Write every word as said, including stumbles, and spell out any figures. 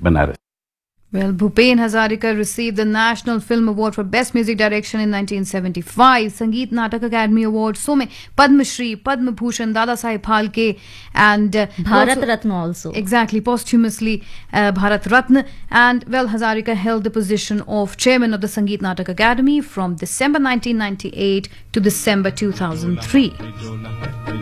Banaras. Well, Bhupen Hazarika received the National Film Award for Best Music Direction in nineteen seventy-five, Sangeet Natak Academy Award, so many, Padma Shri, Padma Bhushan, Dada Saheb Phalke, and uh, Bharat also, Ratna also. Exactly, posthumously uh, Bharat Ratna. And well, Hazarika held the position of chairman of the Sangeet Natak Academy from December nineteen ninety-eight to December two thousand three.